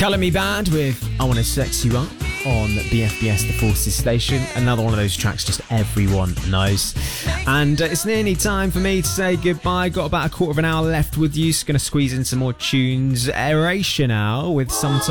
Colour Me Bad with I Wanna Sex You Up on BFBS The Forces station. Another one of those tracks just everyone knows. And it's nearly time for me to say goodbye. Got about a quarter of an hour left with you, so going to squeeze in some more tunes. Aeration now with Sometimes.